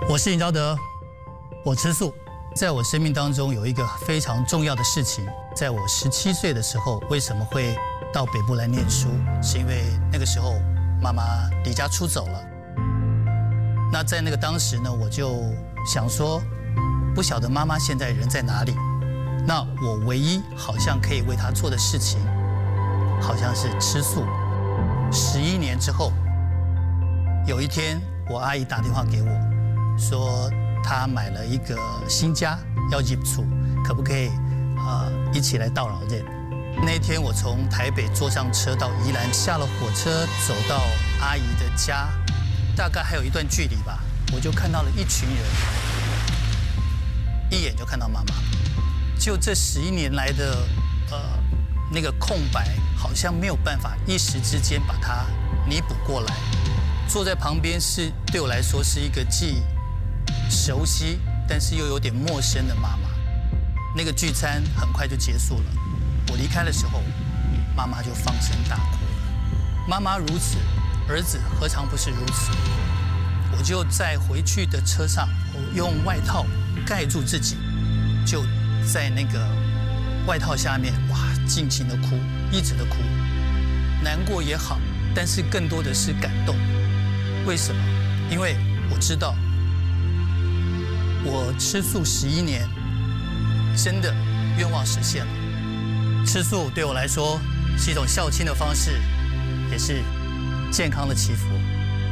我是尹昭德，我吃素。在我生命当中有一个非常重要的事情，在我17岁的时候，为什么会到北部来念书？是因为那个时候妈妈离家出走了。那在那个当时呢，我就想说，不晓得妈妈现在人在哪里。那我唯一好像可以为她做的事情，好像是吃素。11年之后，有一天我阿姨打电话给我，说她买了一个新家要入厝，可不可以一起来到老任？那一天我从台北坐上车到宜兰，下了火车走到阿姨的家，大概还有一段距离吧，我就看到了一群人，一眼就看到妈妈。就这11年来的那个空白，好像没有办法一时之间把它弥补过来。坐在旁边是对我来说是一个既熟悉但是又有点陌生的妈妈。那个聚餐很快就结束了，我离开的时候，妈妈就放声大哭了。妈妈如此，儿子何尝不是如此？我就在回去的车上，我用外套盖住自己，就在那个外套下面，哇，尽情的哭，一直的哭，难过也好，但是更多的是感动。为什么？因为我知道，我吃素11年，真的愿望实现了。吃素对我来说是一种孝亲的方式，也是健康的祈福。